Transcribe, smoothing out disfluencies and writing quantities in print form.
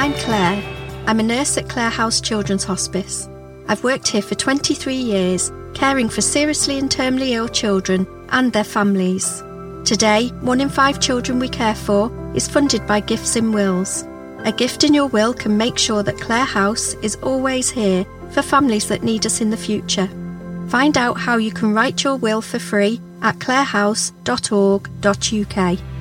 I'm Claire. I'm a nurse at Clare House Children's Hospice. I've worked here for 23 years, caring for seriously and terminally ill children and their families. Today, 1 in 5 children we care for is funded by Gifts in Wills. A gift in your will can make sure that Clare House is always here for families that need us in the future. Find out how you can write your will for free at clarehouse.org.uk.